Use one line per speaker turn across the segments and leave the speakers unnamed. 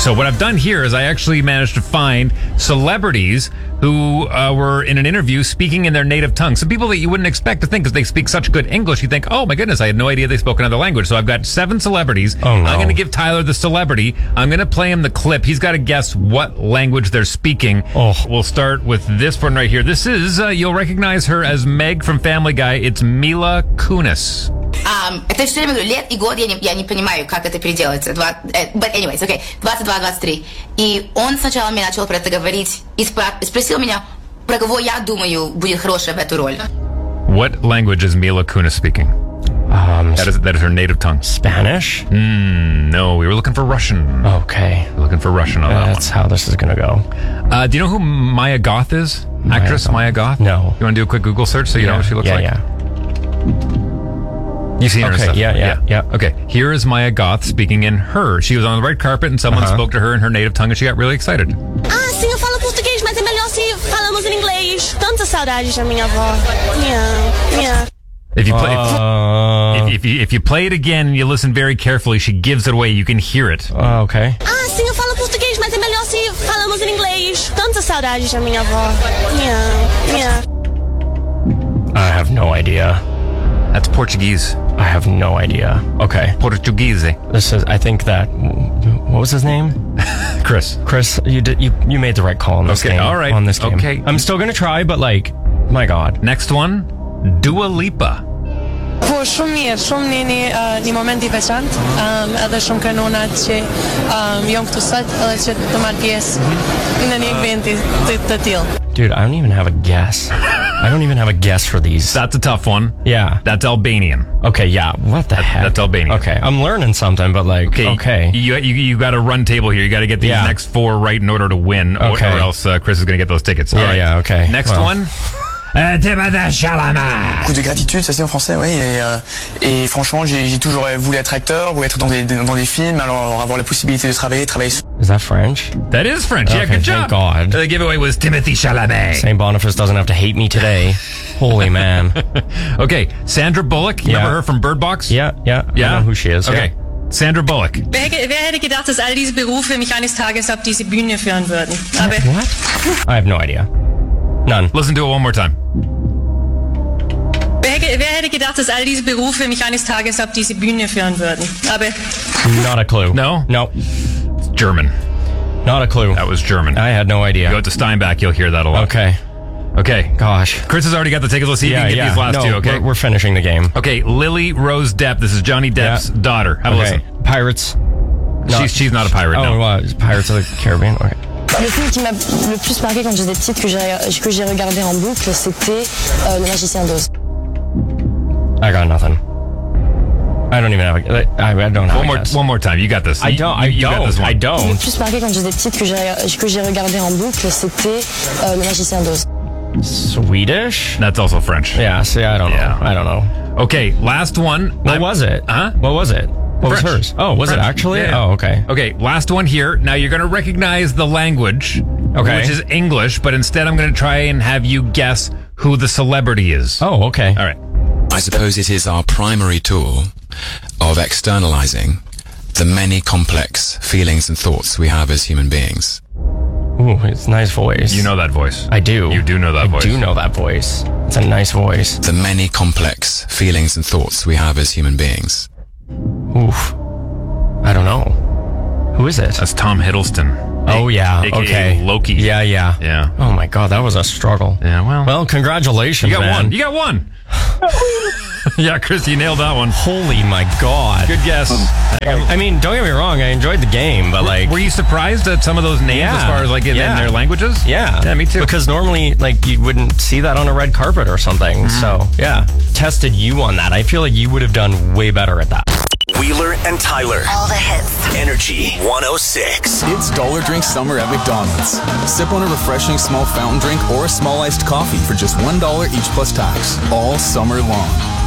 So what I've done here is I actually managed to find celebrities who were in an interview speaking in their native tongue. Some people that you wouldn't expect to think, because they speak such good English, you think, oh my goodness, I had no idea they spoke another language. So I've got 7 celebrities.
Oh, no.
I'm going to give Tyler the celebrity. I'm going to play him the clip. He's got to guess what language they're speaking.
Oh.
We'll start with this one right here. This is, you'll recognize her as Meg from Family Guy. It's Mila Kunis.
Это все время говорю, лет и год, я не понимаю, как это переделается. But anyways, okay, 22-23. И он сначала мне начал про это говорить и спросил меня, про кого я думаю будет хорошая в эту роль.
What language is Mila Kunis speaking? That is her native tongue.
Spanish?
No, we were looking for Russian.
Okay.
Looking for Russian on that one.
That's how this is going to go.
Do you know who Maya Goth is? Actress Maya Goth?
No.
You want to do a quick Google search so you know what she looks like?
Yeah.
You've seen her
Okay,
stuff.
yeah.
Okay, here is Maya Goth speaking in her. She was on the red carpet and someone spoke to her in her native tongue and she got really excited.
Sim, eu falo português, mas é melhor se falamos em inglês. Tanta saudade da minha avó. Yeah.
If you play, if you play it again and you listen very carefully, she gives it away. You can hear it.
Okay.
Sim, eu falo português, mas é melhor se falamos em inglês. Tanta saudade da minha avó. Yeah.
I have no idea.
That's Portuguese.
I have no idea. Okay.
Portuguese.
This is, I think that, what was his name?
Chris,
you made the right call on this
Okay,
game.
all right.
On this game.
Okay.
I'm still going to try, but like, my God.
Next one, Dua Lipa.
Po shumë mirë, shumë një moment i veçantë, edhe shumë kanona që jam këtu sot edhe që të marr pjesë në një eventi të tillë.
Dude, I don't even have a guess. I don't even have a guess for these.
That's a tough one.
Yeah.
That's Albanian.
Okay, yeah. What the heck?
That's Albanian.
Okay, I'm learning something, but like, okay.
You got a run table here. You got to get these next 4 right in order to win, or else Chris is going to get those tickets. All right.
Yeah, okay.
Next one. Timothée Chalamet.
Beaucoup de gratitude, ça c'est en français, oui. Et franchement, j'ai toujours voulu être acteur ou être dans des films. Alors avoir la possibilité de travailler.
Is that French?
That is French. Yeah,
Okay,
good job.
thank God.
The giveaway was Timothée Chalamet.
St. Boniface doesn't have to hate me today. Holy man.
Okay, Sandra Bullock. Remember her from Bird Box?
Yeah. I know who she is.
Okay.
Yeah.
Sandra Bullock.
Wer hätte gedacht, dass all diese Berufe mich eines Tages auf diese Bühne führen würden? Aber
What? I have no idea. None.
Listen to it one more time.
wer hätte gedacht, dass all diese Berufe mich eines Tages auf diese Bühne führen würden? Aber
Not a clue.
No?
No.
It's German.
Not a clue.
That was German.
I had no idea.
Go to Steinbach, you'll hear that a lot. Okay.
Gosh.
Chris has already got the tickets. Let's see if he can get these last 2, okay?
We're finishing the game.
Okay, Lily Rose Depp. This is Johnny Depp's daughter. Have a listen.
Pirates.
She's not a pirate, no.
Wow. Pirates of the Caribbean. Okay.
Le film qui m'a le plus marqué quand j'étais petite, que j'ai regardé en boucle, c'était Le Magicien d'Oz.
I got nothing. I don't even have a... I don't have a guess.
One more time. You got this.
I don't.
You got this one.
I don't.
Le plus marqué quand j'étais petite, que j'ai regardé en boucle, c'était Le Magicien d'Oz.
Swedish?
That's also French.
Yeah, see, I don't know. I don't know.
Okay, last one.
What was it?
Huh?
What was it? What was
French.
hers? Oh, was
French.
it actually?
Yeah.
Oh, okay.
Okay, last one here. Now you're going to recognize the language,
Okay.
which is English, but instead I'm going to try and have you guess who the celebrity is.
Oh, okay.
All right.
I suppose it is our primary tool of externalizing the many complex feelings and thoughts we have as human beings.
Ooh, it's a nice voice.
You know that voice.
I do.
You do know that voice.
I do know that voice. It's a nice voice.
The many complex feelings and thoughts we have as human beings.
Oof. I don't know. Who is it?
That's Tom Hiddleston.
Oh, yeah.
AKA
Okay.
Loki.
Yeah.
Yeah.
Oh, my God. That was a struggle.
Yeah,
Well, congratulations,
you got
man.
one. You got one. Yeah, Chris, you nailed that one.
Holy my God.
Good guess.
I mean, don't get me wrong. I enjoyed the game, but like...
Were you surprised at some of those names as far as like in their languages?
Yeah,
me too.
Because normally, like, you wouldn't see that on a red carpet or something. So, yeah. Tested you on that. I feel like you would have done way better at that.
Wheeler and Tyler.
All the hits.
Energy 106.
It's Dollar Drink Summer at McDonald's. Sip on a refreshing small fountain drink or a small iced coffee for just $1 each plus tax, all summer long.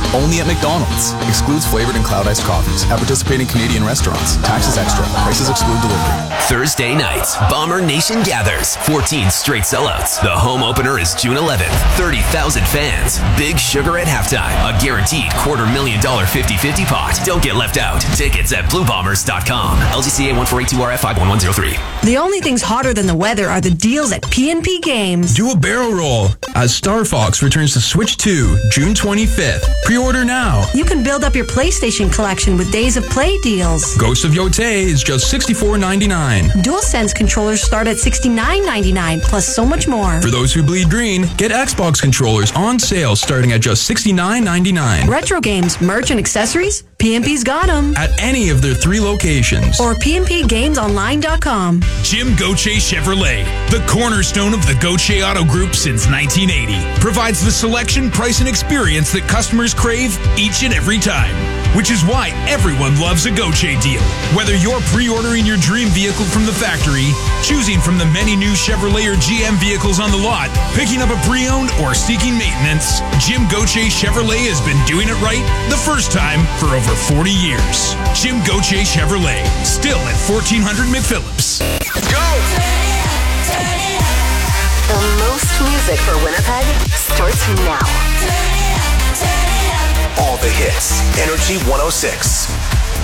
Only at McDonald's. Excludes flavored and cloud iced coffees. At participating Canadian restaurants. Taxes extra. Prices exclude delivery.
Thursday nights, Bomber Nation gathers. 14 straight sellouts. The home opener is June 11th. 30,000 fans. Big Sugar at halftime. A guaranteed $250,000 50-50 pot. Don't get left out. Tickets at bluebombers.com. LGCA 148-2RF 51103.
The only things hotter than the weather are the deals at PNP Games.
Do a barrel roll as Star Fox returns to Switch 2, June 25th. Pre-order now.
You can build up your PlayStation collection with Days of Play deals.
Ghost of Yotei is just $64.99.
DualSense controllers start at $69.99, plus so much more.
For those who bleed green, get Xbox controllers on sale starting at just $69.99.
Retro games, merch, and accessories? PNP's got them.
At any of their 3 locations.
Or PNPGamesOnline.com.
Jim Gauthier Chevrolet, the cornerstone of the Gauthier Auto Group since 1980, provides the selection, price, and experience that customers crave each and every time. Which is why everyone loves a Gauthier deal. Whether you're pre-ordering your dream vehicle from the factory, choosing from the many new Chevrolet or GM vehicles on the lot, picking up a pre-owned, or seeking maintenance, Jim Gauthier Chevrolet has been doing it right the first time for over 40 years. Jim Gauthier Chevrolet, still at 1400 McPhillips.
Go!
The most music for Winnipeg starts now.
All the hits. Energy 106.